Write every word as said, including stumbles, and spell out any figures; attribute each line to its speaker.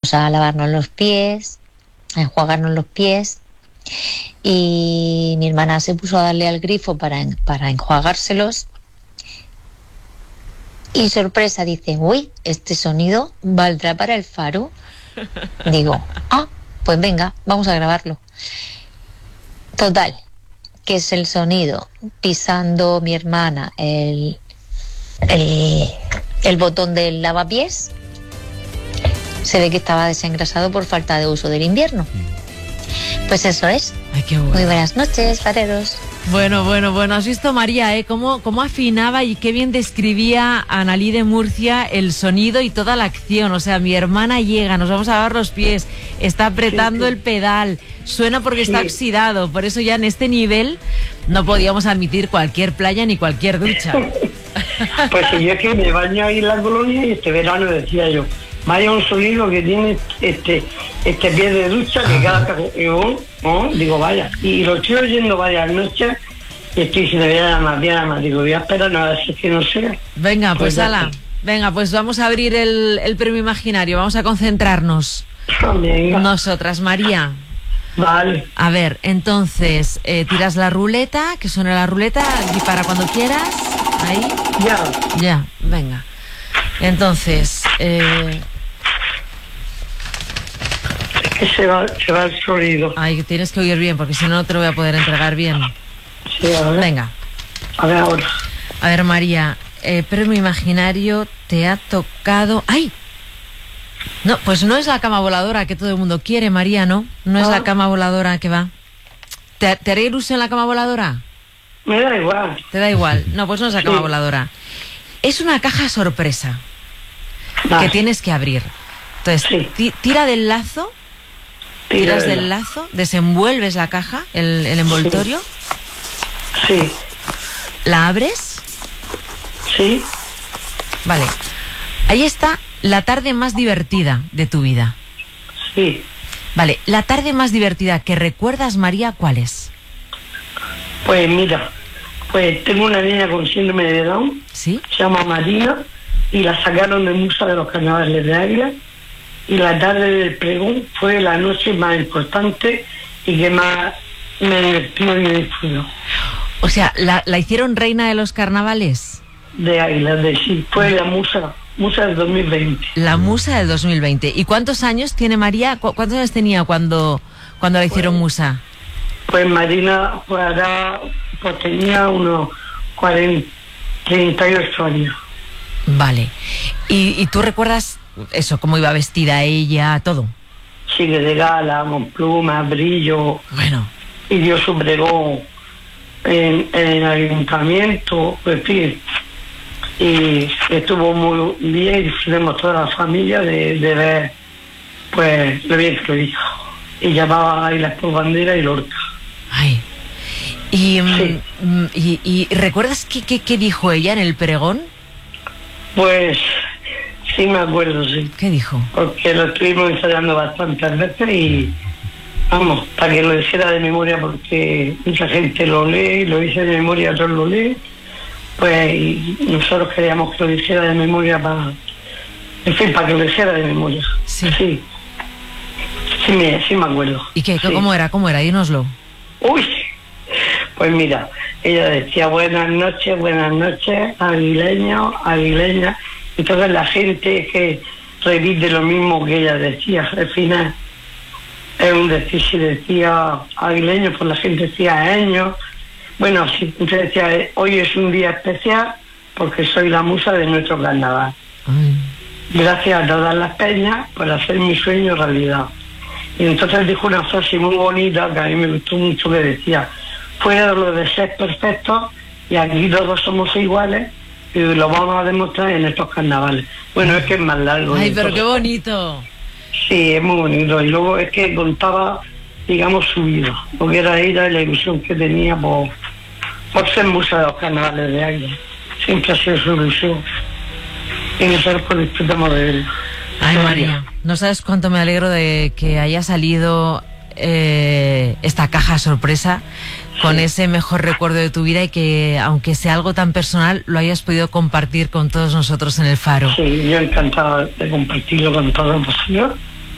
Speaker 1: fuimos a lavarnos los pies, a enjuagarnos los pies, y mi hermana se puso a darle al grifo para, para enjuagárselos, y sorpresa, dice, uy, este sonido valdrá para el faro. Digo, ah, pues venga, vamos a grabarlo. Total, que es el sonido pisando mi hermana el, el, el botón del lavapiés. Se ve que estaba desengrasado por falta de uso del invierno. Pues eso es.
Speaker 2: Ay, qué bueno.
Speaker 1: Muy buenas noches, fareros.
Speaker 2: Bueno, bueno, bueno, has visto, María, ¿eh? Cómo, cómo afinaba y qué bien describía Analí de Murcia el sonido y toda la acción. O sea, mi hermana llega, nos vamos a lavar los pies, está apretando sí, sí. el pedal, suena porque sí. está oxidado. Por eso ya en este nivel no podíamos admitir cualquier playa ni cualquier ducha.
Speaker 3: Pues si yo es que me baño ahí en la colonia y este verano decía yo, vaya un sonido que tiene este este pie de ducha que cada cajón, ¿no? Digo, vaya, y lo estoy oyendo varias noches y estoy diciendo, voy a llamar, voy a llamar, digo, voy a esperar, no, a ver si es que no sea.
Speaker 2: Venga, pues, pues ala, venga, pues vamos a abrir el, el premio imaginario, vamos a concentrarnos.
Speaker 3: Venga.
Speaker 2: Nosotras, María.
Speaker 3: Vale.
Speaker 2: A ver, entonces, eh, tiras la ruleta, que suene la ruleta, y para cuando quieras, ahí.
Speaker 3: Ya.
Speaker 2: Ya, venga. Entonces, eh...
Speaker 3: es que se va, se va el sonido.
Speaker 2: Ay, tienes que oír bien, porque si no, no te lo voy a poder entregar bien.
Speaker 3: Sí, a ver.
Speaker 2: Venga.
Speaker 3: A ver ahora.
Speaker 2: A ver, María, eh, premio imaginario te ha tocado... ¡Ay! No, pues no es la cama voladora que todo el mundo quiere, María, ¿no? No es ah. la cama voladora que va. ¿Te, ¿Te haría ilusión la cama voladora?
Speaker 3: Me da igual.
Speaker 2: ¿Te da igual? No, pues no es la cama
Speaker 3: sí.
Speaker 2: voladora. Es una caja sorpresa.
Speaker 3: Vale.
Speaker 2: Que tienes que abrir. Entonces, sí. tira del lazo, tira tiras del lazo, desenvuelves la caja, el, el envoltorio.
Speaker 3: Sí. sí.
Speaker 2: ¿La abres?
Speaker 3: Sí.
Speaker 2: Vale. Ahí está la tarde más divertida de tu vida.
Speaker 3: Sí.
Speaker 2: Vale, la tarde más divertida que recuerdas, María, ¿cuál es?
Speaker 3: Pues mira, pues tengo una niña con síndrome de Down.
Speaker 2: Sí.
Speaker 3: Se llama Marina. Y la sacaron de Musa de los Carnavales de Águila, y la tarde del pregón fue la noche más importante y que más me divertió y me disfrutó.
Speaker 2: O sea, ¿la, la hicieron reina de los carnavales?
Speaker 3: De Águila, de sí, fue la Musa, Musa del dos mil veinte.
Speaker 2: La Musa del dos mil veinte. ¿Y cuántos años tiene María? ¿Cu ¿Cuántos años tenía cuando, cuando la hicieron pues, Musa?
Speaker 3: Pues Marina pues, ahora, pues tenía unos cuarenta, treinta y ocho años.
Speaker 2: Vale. ¿Y, ¿Y tú recuerdas eso, cómo iba vestida ella, todo?
Speaker 3: Sí, de gala, con plumas, brillo.
Speaker 2: Bueno.
Speaker 3: Y dio su pregón en, en el ayuntamiento, en fin. Y estuvo muy bien, disfrutamos toda la familia de, de ver, pues, lo bien que lo dijo. Y llamaba a las por bandera y Lorca.
Speaker 2: Ay. Y,
Speaker 3: sí.
Speaker 2: y, y ¿recuerdas qué, qué, qué dijo ella en el pregón?
Speaker 3: Pues sí me acuerdo, sí.
Speaker 2: ¿Qué dijo?
Speaker 3: Porque lo estuvimos ensayando bastantes veces y vamos, para que lo hiciera de memoria, porque mucha gente lo lee y lo dice de memoria, otros lo leen, pues y nosotros queríamos que lo hiciera de memoria para, en fin, para que lo hiciera de memoria.
Speaker 2: Sí.
Speaker 3: Sí, sí me, sí me acuerdo.
Speaker 2: ¿Y qué?
Speaker 3: Sí.
Speaker 2: ¿Cómo era? ¿Cómo era? Dínoslo.
Speaker 3: Uy, pues mira, ella decía buenas noches, buenas noches, aguileños, aguileñas. Entonces la gente que repite lo mismo que ella decía, al final es un decir, si decía aguileños, pues la gente decía años. Bueno, sí, entonces decía, hoy es un día especial porque soy la musa de nuestro carnaval. Ay. Gracias a todas las peñas por hacer mi sueño realidad. Y entonces dijo una frase muy bonita que a mí me gustó mucho, que decía, fuera de lo de ser perfectos, y aquí todos somos iguales, y lo vamos a demostrar en estos carnavales. Bueno, es que es más largo.
Speaker 2: Ay, pero qué bonito.
Speaker 3: Sí, es muy bonito. Y luego es que contaba, digamos, su vida, porque era ella la ilusión que tenía por, por ser musa de los carnavales de Águila. Siempre ha sido su ilusión. Y nosotros pues disfrutamos de él.
Speaker 2: Ay, María, no sabes cuánto me alegro de que haya salido eh, esta caja sorpresa con sí. ese mejor recuerdo de tu vida, y que, aunque sea algo tan personal, lo hayas podido compartir con todos nosotros en el Faro.
Speaker 3: Sí, yo encantado de compartirlo con todos vosotros.